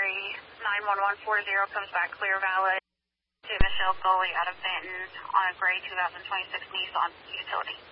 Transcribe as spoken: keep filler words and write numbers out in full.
Missouri, nine one one four zero comes back clear valid to Michelle Gully out of Benton on a gray two thousand twenty-six Nissan utility.